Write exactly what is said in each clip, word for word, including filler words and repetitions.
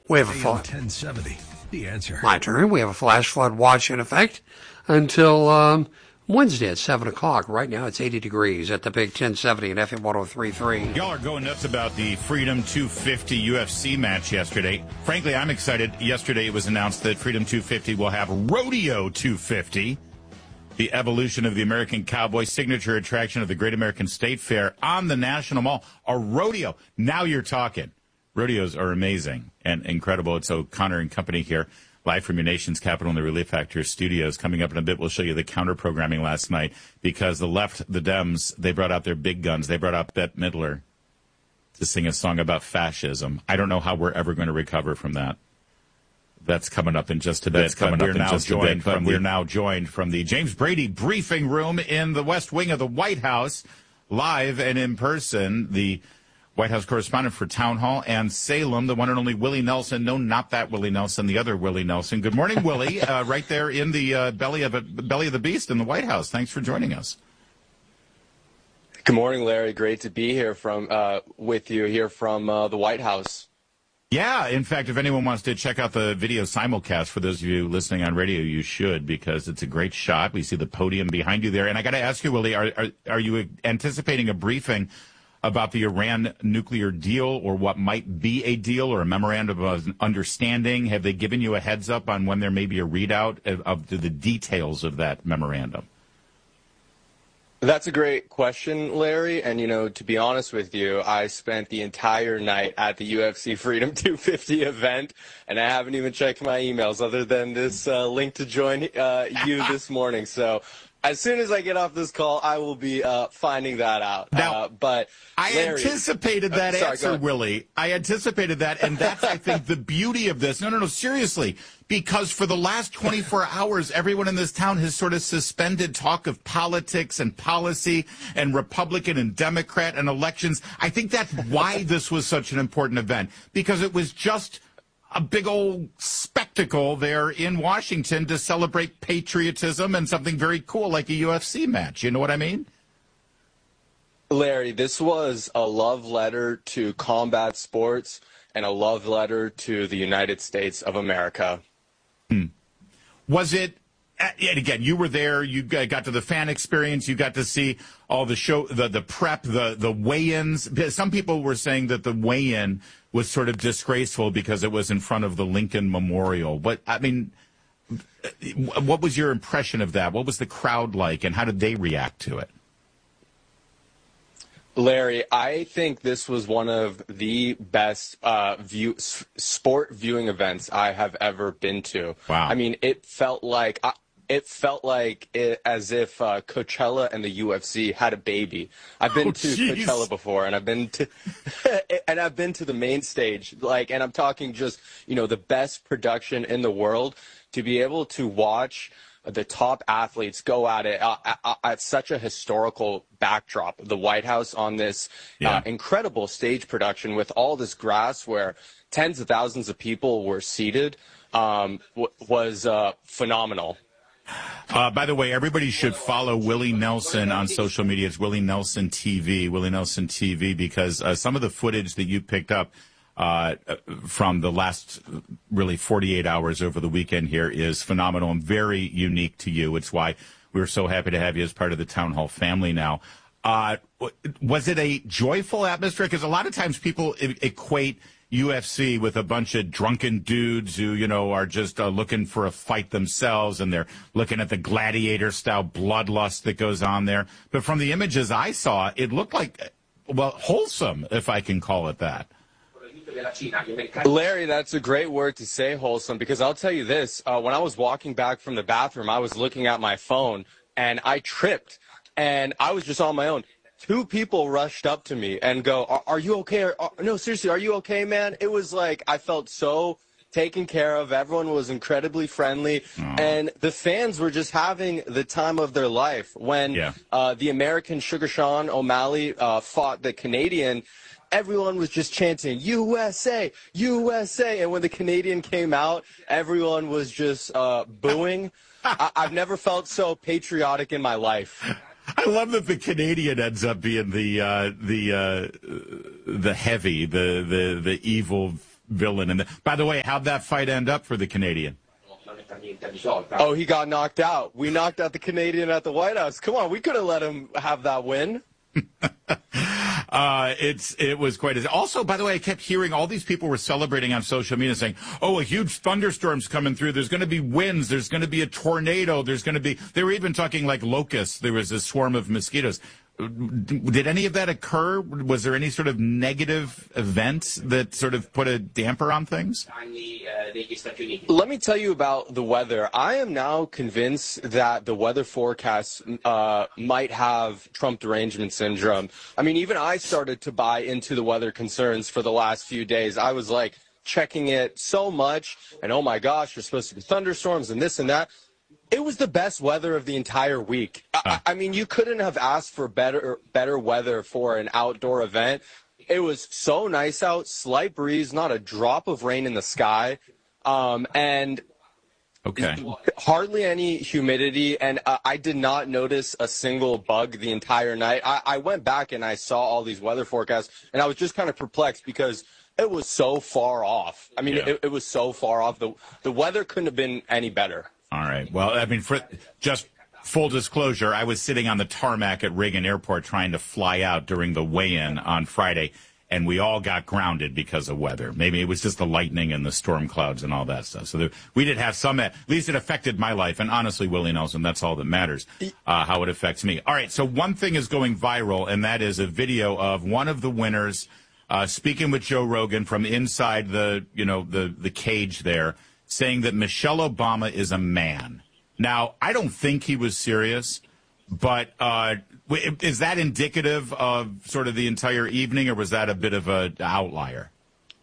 We have a fl- ten seventy. The Answer. My turn. We have a flash flood watch in effect until um, Wednesday at seven o'clock. Right now it's eighty degrees at the Big ten seventy and F M one oh three point three. Y'all are going nuts about the Freedom two fifty U F C match yesterday. Frankly, I'm excited. Yesterday it was announced that Freedom two fifty will have Rodeo two fifty, the evolution of the American Cowboy, signature attraction of the Great American State Fair on the National Mall. A rodeo. Now you're talking. Rodeos are amazing and incredible. It's O'Connor and Company here, live from your nation's capital in the Relief Factor studios. Coming up in a bit, we'll show you the counter-programming last night because the left, the Dems, they brought out their big guns. They brought out Bette Midler to sing a song about fascism. I don't know how we're ever going to recover from that. That's coming up in just a bit. That's coming up in just a bit. But we're now joined from the James Brady briefing room in the West Wing of the White House, live and in person. The White House correspondent for Town Hall and Salem, the one and only Willie Nelson. No, not that Willie Nelson, the other Willie Nelson. Good morning, Willie. uh, right there in the uh, belly of a, belly of the beast in the White House. Thanks for joining us. Good morning, Larry. Great to be here from uh, with you here from uh, the White House. Yeah, in fact, if anyone wants to check out the video simulcast, for those of you listening on radio, you should, because it's a great shot. We see the podium behind you there. And I got to ask you, Willie, are, are, are you anticipating a briefing about the Iran nuclear deal or what might be a deal or a memorandum of understanding? Have they given you a heads up on when there may be a readout of, of the, the details of that memorandum? That's a great question, Larry. And, you know, to be honest with you, I spent the entire night at the U F C Freedom two fifty event, and I haven't even checked my emails other than this uh, link to join uh, you this morning. So as soon as I get off this call, I will be uh, finding that out. Now, uh, but I Larry, anticipated that uh, sorry, answer, Willie. I anticipated that, and that's, I think, the beauty of this. No, no, no, seriously, because for the last twenty-four hours, everyone in this town has sort of suspended talk of politics and policy and Republican and Democrat and elections. I think that's why this was such an important event, because it was just a big old spectacle there in Washington to celebrate patriotism and something very cool like a U F C match. You know what I mean? Larry, this was a love letter to combat sports and a love letter to the United States of America. Hmm. Was it, and again, you were there, you got to the fan experience, you got to see all the show, the, the prep, the, the weigh-ins. Some people were saying that the weigh-in was sort of disgraceful because it was in front of the Lincoln Memorial. But, I mean, what was your impression of that? What was the crowd like, and how did they react to it? Larry, I think this was one of the best uh, view, sport viewing events I have ever been to. Wow. I mean, it felt like I, it felt like it, as if uh, Coachella and the U F C had a baby. I've been oh, to geez. Coachella before, and I've been to and I've been to the main stage. Like, and I'm talking just, you know, the best production in the world. To be able to watch the top athletes go at it uh, at, at such a historical backdrop, the White House on this yeah. uh, incredible stage production with all this grass where tens of thousands of people were seated um, w- was uh, phenomenal. Uh, by the way, everybody should follow Willie Nelson on social media. It's Willie Nelson T V, Willie Nelson T V, because uh, some of the footage that you picked up uh, from the last really forty-eight hours over the weekend here is phenomenal and very unique to you. It's why we're so happy to have you as part of the Town Hall family now. Uh, was it a joyful atmosphere? Because a lot of times people e- equate U F C with a bunch of drunken dudes who, you know, are just uh, looking for a fight themselves, and they're looking at the gladiator-style bloodlust that goes on there. But from the images I saw, it looked like, well, wholesome, if I can call it that. Larry, that's a great word to say, wholesome, because I'll tell you this. Uh, when I was walking back from the bathroom, I was looking at my phone, and I tripped, and I was just on my own. Two people rushed up to me and go, are, are you okay? Or, are, no, seriously, are you okay, man? It was like I felt so taken care of. Everyone was incredibly friendly. Aww. And the fans were just having the time of their life. When yeah. uh, the American Sugar Sean O'Malley uh, fought the Canadian, everyone was just chanting, U S A, U S A. And when the Canadian came out, everyone was just uh, booing. I- I've never felt so patriotic in my life. I love that the Canadian ends up being the uh, the uh, the heavy, the the the evil villain. And by the way, how'd that fight end up for the Canadian? Oh, he got knocked out. We knocked out the Canadian at the White House. Come on, we could have let him have that win. Uh, it's it was quite. A, also, by the way, I kept hearing all these people were celebrating on social media, saying, "Oh, a huge thunderstorm's coming through. There's going to be winds. There's going to be a tornado. There's going to be." They were even talking like locusts. There was a swarm of mosquitoes. Did any of that occur? Was there any sort of negative event that sort of put a damper on things? Let me tell you about the weather. I am now convinced that the weather forecast uh, might have Trump derangement syndrome. I mean, even I started to buy into the weather concerns for the last few days. I was like checking it so much, and oh my gosh, there's supposed to be thunderstorms and this and that. It was the best weather of the entire week. I, I mean, you couldn't have asked for better better weather for an outdoor event. It was so nice out, slight breeze, not a drop of rain in the sky, um, and okay. hardly any humidity. And uh, I did not notice a single bug the entire night. I, I went back and I saw all these weather forecasts, and I was just kind of perplexed because it was so far off. I mean, Yeah. it, it was so far off. The, the weather couldn't have been any better. All right. Well, I mean, for just full disclosure, I was sitting on the tarmac at Reagan Airport trying to fly out during the weigh-in on Friday, and we all got grounded because of weather. Maybe it was just the lightning and the storm clouds and all that stuff. So there, we did have some, at least it affected my life. And honestly, Willie Nelson, that's all that matters, uh, how it affects me. All right. So one thing is going viral, and that is a video of one of the winners uh, speaking with Joe Rogan from inside the, you know, the, the cage there, saying that Michelle Obama is a man. Now, I don't think he was serious, but uh, is that indicative of sort of the entire evening, or was that a bit of an outlier?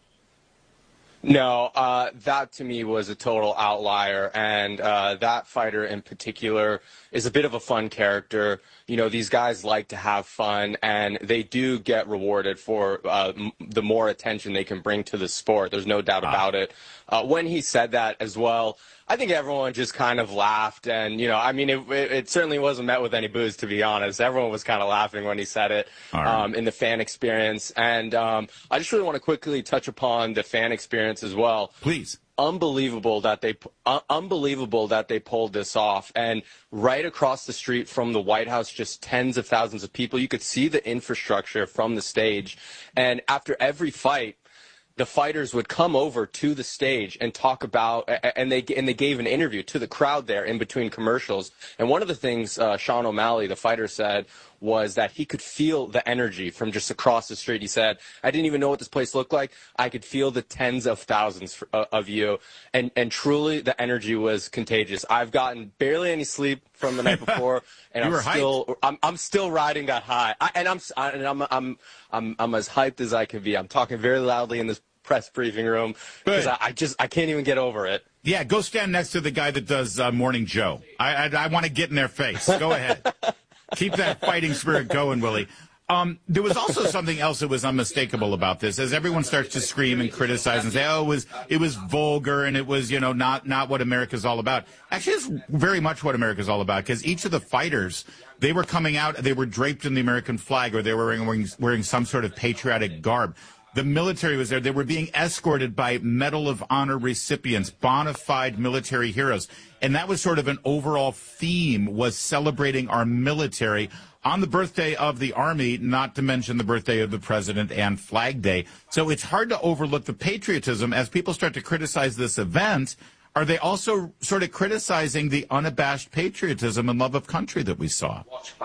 No, uh, that to me was a total outlier, and uh, that fighter in particular is a bit of a fun character. You know, these guys like to have fun, and they do get rewarded for uh, m- the more attention they can bring to the sport. There's no doubt about it. Uh, when he said that as well, I think everyone just kind of laughed, and, you know, I mean, it, it, it certainly wasn't met with any boos, to be honest. Everyone was kind of laughing when he said it right. um, in the fan experience. And um, I just really want to quickly touch upon the fan experience as well. Please. Unbelievable that they uh, unbelievable that they pulled this off. And right across the street from the White House, just tens of thousands of people. You could see the infrastructure from the stage. And after every fight, the fighters would come over to the stage and talk about, and they and they gave an interview to the crowd there in between commercials. And one of the things uh, Sean O'Malley, the fighter, said was that he could feel the energy from just across the street. He said, "I didn't even know what this place looked like. I could feel the tens of thousands of you." And and truly, the energy was contagious. I've gotten barely any sleep from the night before, and You I'm were still I'm I'm still riding that high. I, and I'm I, and I'm I'm I'm I'm as hyped as I can be. I'm talking very loudly in this press briefing room because I, I just I can't even get over it. Yeah, go stand next to the guy that does uh, Morning Joe. I I, I want to get in their face. Go ahead. Keep that fighting spirit going, Willie. Um, there was also something else that was unmistakable about this, as everyone starts to scream and criticize and say, "Oh, it was it was vulgar and it was, you know, not not what America's all about." Actually, it's very much what America's all about, because each of the fighters, they were coming out, they were draped in the American flag, or they were wearing wearing some sort of patriotic garb. The military was there. They were being escorted by Medal of Honor recipients, bona fide military heroes. And that was sort of an overall theme, was celebrating our military on the birthday of the Army, not to mention the birthday of the president and Flag Day. So it's hard to overlook the patriotism. As people start to criticize this event, are they also sort of criticizing the unabashed patriotism and love of country that we saw?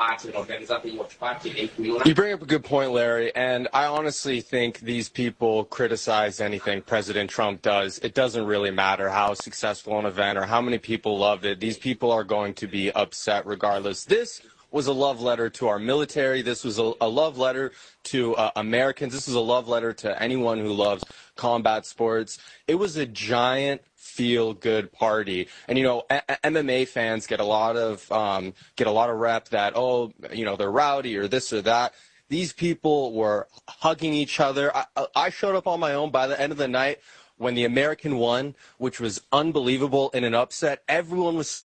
You bring up a good point, Larry, and I honestly think these people criticize anything President Trump does. It doesn't really matter how successful an event or how many people loved it. These people are going to be upset regardless. This was a love letter to our military. This was a, a love letter to uh, Americans. This was a love letter to anyone who loves combat sports. It was a giant feel-good party. And, you know, a- M M A fans get a lot of um, get a lot of rep that, oh, you know, they're rowdy or this or that. These people were hugging each other. I, I showed up on my own. By the end of the night, when the American won, which was unbelievable in an upset, everyone was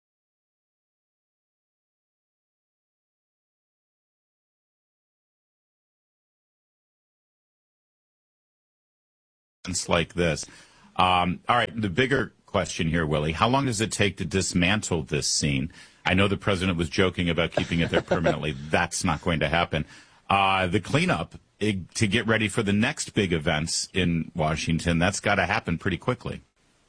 events like this. Um, all right, the bigger question here, Willie, how long does it take to dismantle this scene? I know the president was joking about keeping it there permanently. That's not going to happen. Uh, the cleanup it, to get ready for the next big events in Washington, that's got to happen pretty quickly.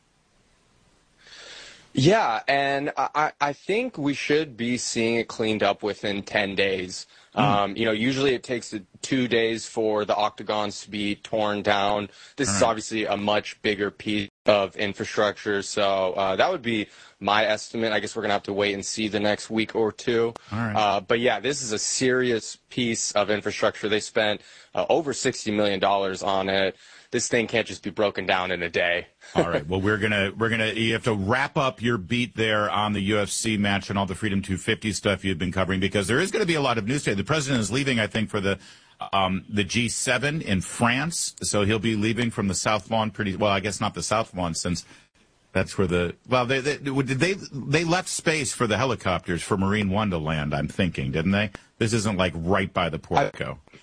Yeah, and I, I think we should be seeing it cleaned up within ten days. Mm. Um, you know, usually it takes two days for the octagons to be torn down. This All is right. obviously a much bigger piece of infrastructure, so uh, that would be my estimate. I guess we're going to have to wait and see the next week or two. All right. Uh, but, yeah, this is a serious piece of infrastructure. They spent uh, over sixty million dollars on it. This thing can't just be broken down in a day. All right. Well, we're gonna we're gonna you have to wrap up your beat there on the U F C match and all the Freedom two fifty stuff you've been covering, because there is going to be a lot of news today. The president is leaving, I think, for the um, the G seven in France, so he'll be leaving from the South Lawn pretty well. I guess not the South Lawn, since that's where the well they they they they left space for the helicopters for Marine One to land. I'm thinking, didn't they? This isn't like right by the Portico. I,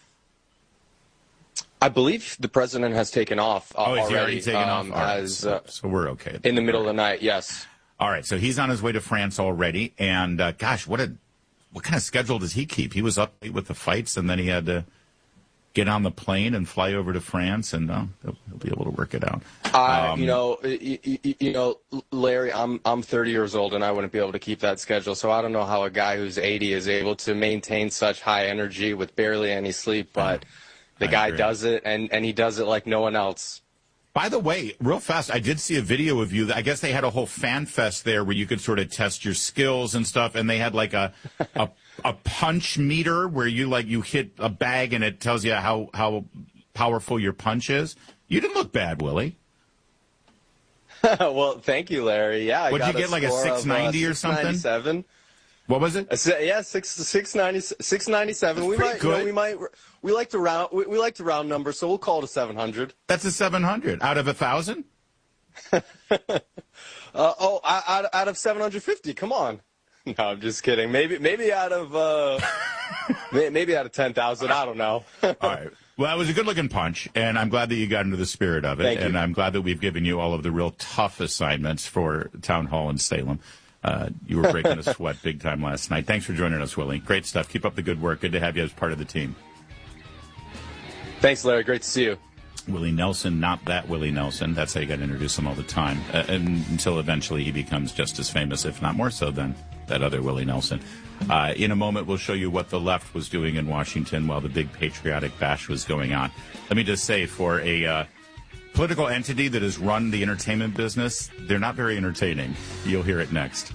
I believe the president has taken off uh, oh, is already. He already taken um, off? All right. As, so, uh, so we're okay. In the middle of the night, yes. All right, so he's on his way to France already, and uh, gosh, what a what kind of schedule does he keep? He was up with the fights, and then he had to get on the plane and fly over to France, and uh, he'll, he'll be able to work it out. Uh, um, you know, you, you know, Larry, I'm I'm thirty years old, and I wouldn't be able to keep that schedule. So I don't know how a guy who's eighty is able to maintain such high energy with barely any sleep, but. The I guy agree. does it, and, and he does it like no one else. By the way, real fast, I did see a video of you. I guess they had a whole fan fest there where you could sort of test your skills and stuff, and they had like a a, a punch meter where you like you hit a bag and it tells you how, how powerful your punch is. You didn't look bad, Willie. Well, thank you, Larry. Yeah, I What'd got you get, a like a six ninety of, uh, or something? six ninety-seven. What was it? Yeah, six six ninety six ninety seven. We might, you know, we might, we like to round, we, we like to round numbers, so we'll call it a seven hundred. That's a seven hundred out of a thousand. uh, oh, out, out of seven hundred fifty. Come on. No, I'm just kidding. Maybe, maybe out of, uh, maybe out of ten thousand. I don't know. All right. Well, it was a good-looking punch, and I'm glad that you got into the spirit of it. Thank you. And I'm glad that we've given you all of the real tough assignments for Town Hall in Salem. Uh, you were breaking a sweat big time last night. Thanks for joining us, Willie. Great stuff. Keep up the good work. Good to have you as part of the team. Thanks, Larry. Great to see you. Willie Nelson, not that Willie Nelson. That's how you got to introduce him all the time. Uh, and until eventually he becomes just as famous, if not more so, than that other Willie Nelson. Uh, in a moment, we'll show you what the left was doing in Washington while the big patriotic bash was going on. Let me just say, for a uh, political entity that has run the entertainment business, they're not very entertaining. You'll hear it next.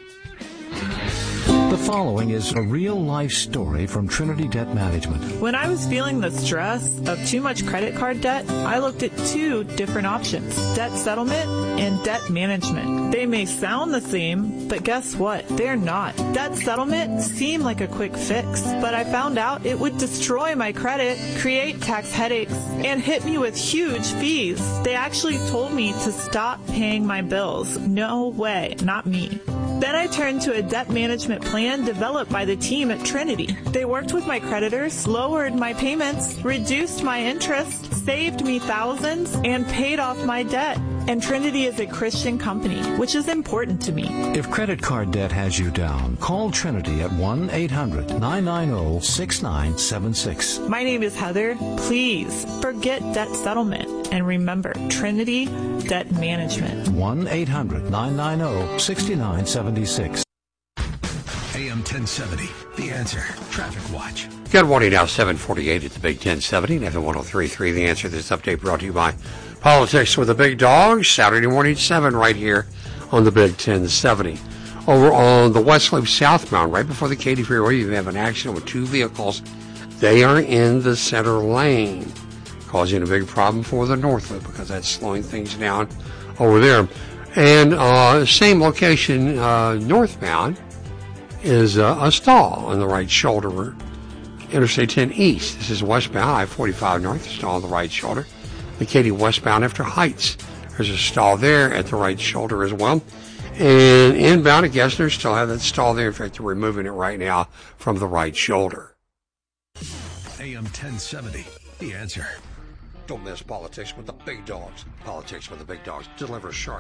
The following is a real-life story from Trinity Debt Management. When I was feeling the stress of too much credit card debt, I looked at two different options, debt settlement and debt management. They may sound the same, but guess what? They're not. Debt settlement seemed like a quick fix, but I found out it would destroy my credit, create tax headaches, and hit me with huge fees. They actually told me to stop paying my bills. No way, not me. Then I turned to a debt management plan developed by the team at Trinity. They worked with my creditors, lowered my payments, reduced my interest, saved me thousands, and paid off my debt. And Trinity is a Christian company, which is important to me. If credit card debt has you down, call Trinity at one eight hundred nine nine zero six nine seven six. My name is Heather. Please forget debt settlement. And remember, Trinity Debt Management. one eight hundred nine nine zero six nine seven six. A M ten seventy, The Answer. Traffic Watch. Good morning, now seven forty-eight at the Big ten seventy, and F M one oh three point three. The Answer. This update brought to you by Politics with the Big Dogs, Saturday morning seven right here on the Big ten seventy. Over on the West Loop southbound, right before the Katy Freeway, you have an accident with two vehicles. They are in the center lane, causing a big problem for the North Loop because that's slowing things down over there. And uh, same location, uh, northbound, is uh, a stall on the right shoulder, Interstate ten East. This is westbound, I forty-five North, a stall on the right shoulder. The Katy westbound after Heights, there's a stall there at the right shoulder as well. And inbound at Gessner, still have that stall there. In fact, they're removing it right now from the right shoulder. A M ten seventy, The Answer. Don't miss Politics with the Big Dogs. Politics with the Big Dogs delivers sharp